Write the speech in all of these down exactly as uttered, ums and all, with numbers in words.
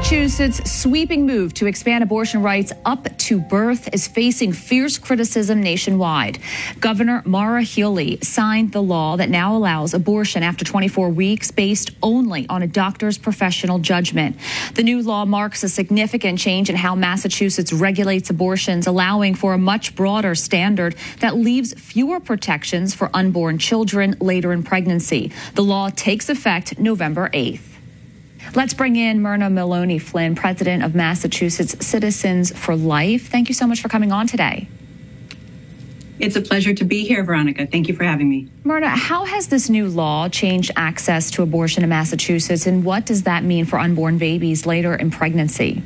Massachusetts' sweeping move to expand abortion rights up to birth is facing fierce criticism nationwide. Governor Maura Healey signed the law that now allows abortion after twenty-four weeks based only on a doctor's professional judgment. The new law marks a significant change in how Massachusetts regulates abortions, allowing for a much broader standard that leaves fewer protections for unborn children later in pregnancy. The law takes effect November eighth. Let's bring in Myrna Maloney Flynn, president of Massachusetts Citizens for Life. Thank you so much for coming on today. It's a pleasure to be here, Veronica. Thank you for having me. Myrna, how has this new law changed access to abortion in Massachusetts, and what does that mean for unborn babies later in pregnancy?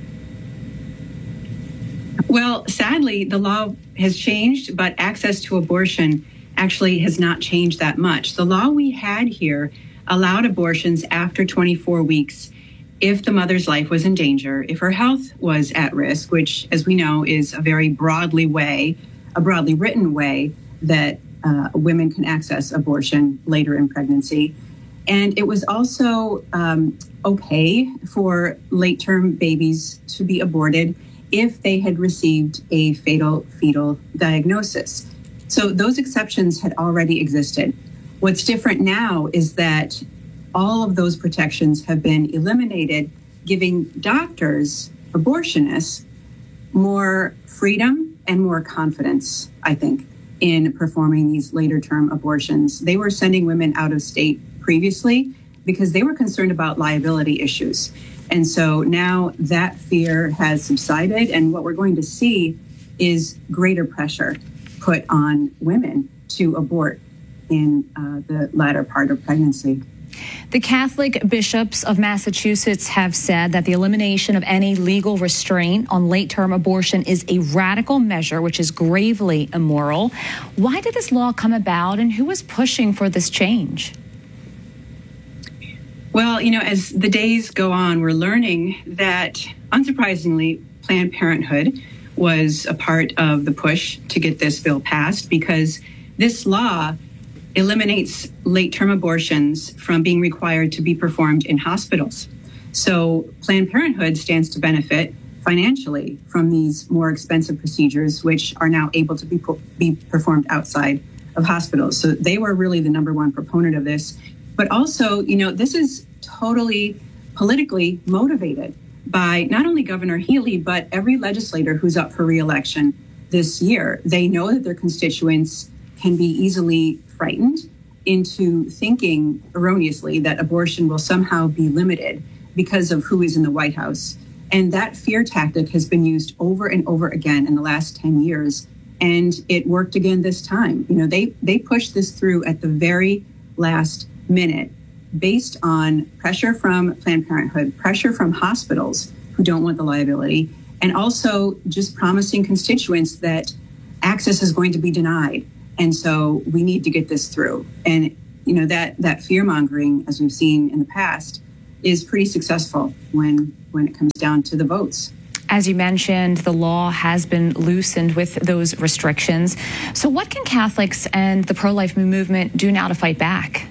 Well, sadly, the law has changed, but access to abortion actually has not changed that much. The law we had here allowed abortions after twenty-four weeks if the mother's life was in danger, if her health was at risk, which, as we know, is a very broadly way, a broadly written way that uh, women can access abortion later in pregnancy. And it was also um, okay for late-term babies to be aborted if they had received a fatal fetal diagnosis. So those exceptions had already existed. What's different now is that all of those protections have been eliminated, giving doctors, abortionists, more freedom and more confidence, I think, in performing these later term abortions. They were sending women out of state previously because they were concerned about liability issues. And so now that fear has subsided, and what we're going to see is greater pressure put on women to abort in uh, the latter part of pregnancy. The Catholic bishops of Massachusetts have said that the elimination of any legal restraint on late-term abortion is a radical measure which is gravely immoral. Why did this law come about, and who was pushing for this change? Well, you know, as the days go on, we're learning that, unsurprisingly, Planned Parenthood was a part of the push to get this bill passed, because this law eliminates late-term abortions from being required to be performed in hospitals. So Planned Parenthood stands to benefit financially from these more expensive procedures, which are now able to be, be performed outside of hospitals. So they were really the number one proponent of this. But also, you know, this is totally politically motivated by not only Governor Healey, but every legislator who's up for re-election this year. They know that their constituents can be easily frightened into thinking erroneously that abortion will somehow be limited because of who is in the White House. And that fear tactic has been used over and over again in the last ten years. And it worked again this time. You know, they, they pushed this through at the very last minute based on pressure from Planned Parenthood, pressure from hospitals who don't want the liability, and also just promising constituents that access is going to be denied. And so we need to get this through. And, you know, that that fear mongering, as we've seen in the past, is pretty successful when when it comes down to the votes. As you mentioned, the law has been loosened with those restrictions. So what can Catholics and the pro-life movement do now to fight back?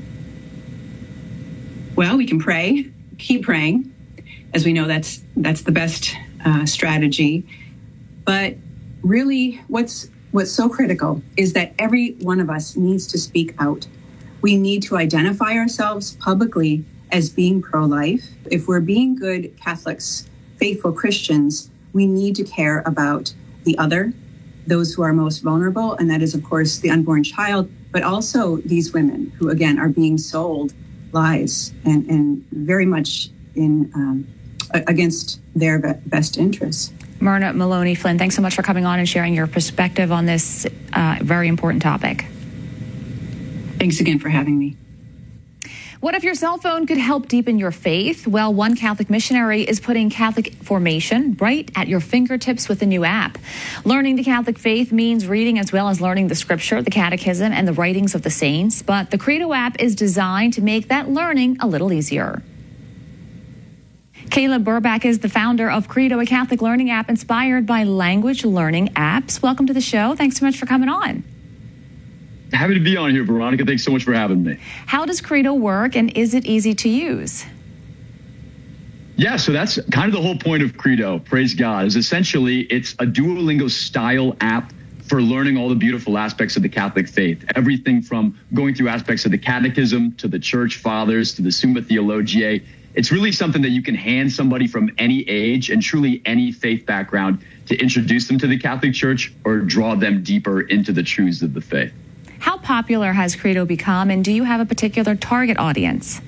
Well, we can pray, keep praying. As we know, that's that's the best uh, strategy. But really, what's What's so critical is that every one of us needs to speak out. We need to identify ourselves publicly as being pro-life. If we're being good Catholics, faithful Christians, we need to care about the other, those who are most vulnerable, and that is, of course, the unborn child, but also these women who, again, are being sold lies and, and very much in um, against their best interests. Myrna Maloney Flynn, thanks so much for coming on and sharing your perspective on this uh, very important topic. Thanks again for having me. What if your cell phone could help deepen your faith? Well, one Catholic missionary is putting Catholic formation right at your fingertips with a new app. Learning the Catholic faith means reading as well as learning the scripture, the catechism, and the writings of the saints. But the Credo app is designed to make that learning a little easier. Caleb Burback is the founder of Credo, a Catholic learning app inspired by language learning apps. Welcome to the show. Thanks so much for coming on. Happy to be on here, Veronica. Thanks so much for having me. How does Credo work, and is it easy to use? Yeah, so that's kind of the whole point of Credo, praise God, is essentially it's a Duolingo style app for learning all the beautiful aspects of the Catholic faith. Everything from going through aspects of the Catechism to the Church Fathers to the Summa Theologiae. It's really something that you can hand somebody from any age and truly any faith background to introduce them to the Catholic Church or draw them deeper into the truths of the faith. How popular has Credo become, and do you have a particular target audience?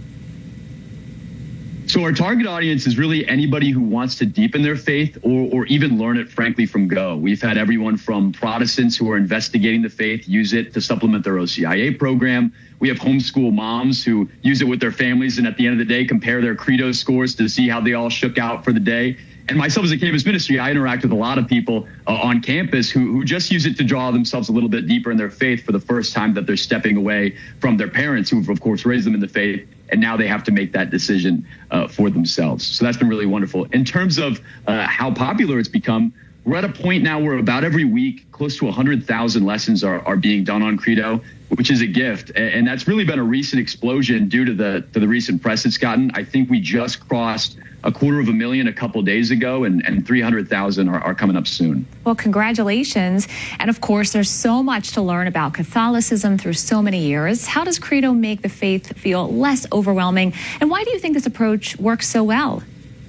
So our target audience is really anybody who wants to deepen their faith or, or even learn it, frankly, from Go. We've had everyone from Protestants who are investigating the faith use it to supplement their O C I A program. We have homeschool moms who use it with their families and at the end of the day compare their Credo scores to see how they all shook out for the day. And myself as a campus ministry, I interact with a lot of people uh, on campus who, who just use it to draw themselves a little bit deeper in their faith for the first time that they're stepping away from their parents who've, of course, raised them in the faith. And now they have to make that decision uh, for themselves. So that's been really wonderful. In terms of uh, how popular it's become, we're at a point now where about every week, close to one hundred thousand lessons are, are being done on Credo, which is a gift. And that's really been a recent explosion due to the to the recent press it's gotten. I think we just crossed a quarter of a million a couple days ago, and, and three hundred thousand are, are coming up soon. Well, congratulations. And of course, there's so much to learn about Catholicism through so many years. How does Credo make the faith feel less overwhelming? And why do you think this approach works so well?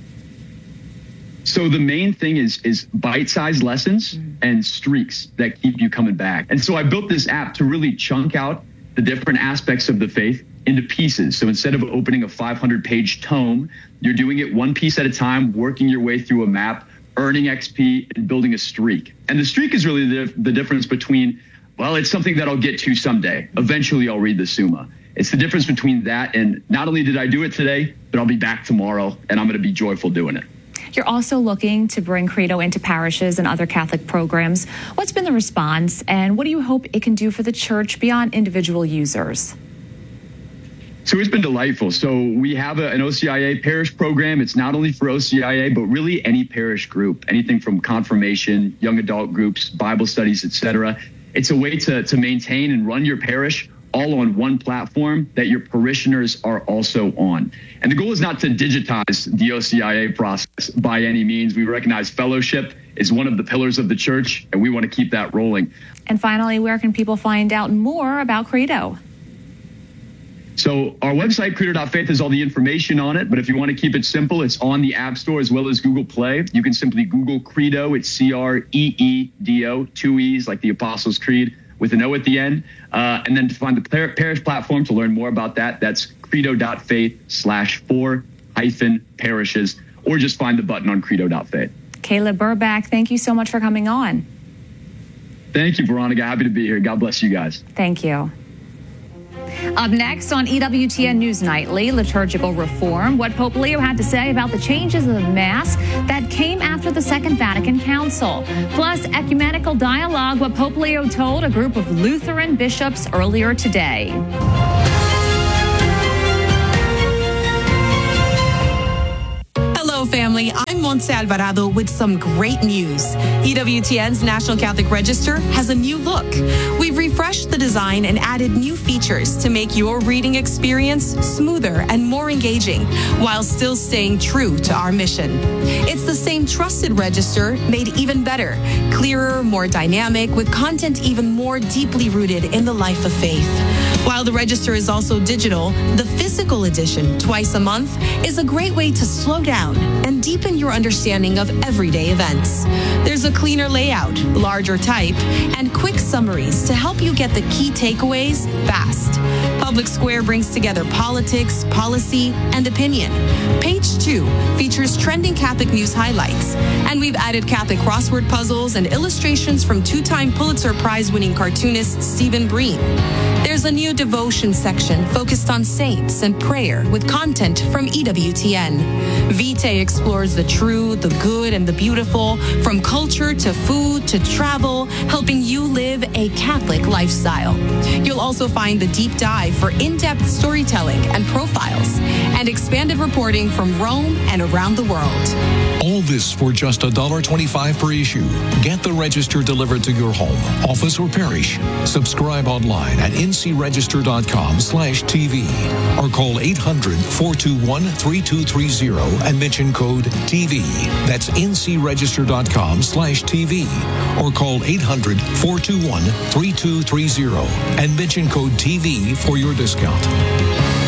So the main thing is is bite-sized lessons mm. and streaks that keep you coming back. And so I built this app to really chunk out the different aspects of the faith into pieces. So instead of opening a five hundred page tome, you're doing it one piece at a time, working your way through a map, earning X P, and building a streak. And the streak is really the, the difference between, well, it's something that I'll get to someday. Eventually, I'll read the Summa. It's the difference between that and not only did I do it today, but I'll be back tomorrow, and I'm going to be joyful doing it. You're also looking to bring Credo into parishes and other Catholic programs. What's been the response, and what do you hope it can do for the church beyond individual users? So it's been delightful. So we have a, an O C I A parish program. It's not only for O C I A, but really any parish group, anything from confirmation, young adult groups, Bible studies, et cetera. It's a way to, to maintain and run your parish all on one platform that your parishioners are also on. And the goal is not to digitize the O C I A process by any means. We recognize fellowship is one of the pillars of the church, and we want to keep that rolling. And finally, where can people find out more about Credo? So our website, credo dot faith, has all the information on it. But if you want to keep it simple, it's on the App Store as well as Google Play. You can simply Google Credo. It's C R E E D O, two E's like the Apostles' Creed with an O at the end. Uh, and then to find the par- parish platform to learn more about that, that's credo dot faith slash four hyphen parishes, or just find the button on credo dot faith. Caleb Burbach, thank you so much for coming on. Thank you, Veronica. Happy to be here. God bless you guys. Thank you. Up next on E W T N News Nightly, liturgical reform, what Pope Leo had to say about the changes of the Mass that came after the Second Vatican Council. Plus, ecumenical dialogue, what Pope Leo told a group of Lutheran bishops earlier today. Hello, family. I'm Montse Alvarado with some great news. E W T N's National Catholic Register has a new look. We've refreshed the design and added new features to make your reading experience smoother and more engaging while still staying true to our mission. It's the same trusted register made even better, clearer, more dynamic, with content even more deeply rooted in the life of faith. While the register is also digital, the physical edition, twice a month, is a great way to slow down and deepen your understanding of everyday events. There's a cleaner layout, larger type, and quick summaries to help you get the key takeaways fast. Public Square brings together politics, policy, and opinion. Page two features trending Catholic news highlights, and we've added Catholic crossword puzzles and illustrations from two-time Pulitzer Prize-winning cartoonist Stephen Breen. There's a new devotion section focused on saints and prayer with content from E W T N. Vitae explores the true, the good, and the beautiful, from culture to food to travel, helping you live a Catholic lifestyle. You'll also find the deep dive for in-depth storytelling and profiles, and expanded reporting from in Rome and around the world. All this for just one dollar twenty-five per issue. Get the Register delivered to your home, office, or parish. Subscribe online at ncregister.com slash TV or call eight hundred, four two one, three two three zero and mention code T V. That's ncregister.com slash TV or call eight hundred, four two one, three two three zero and mention code T V for your discount.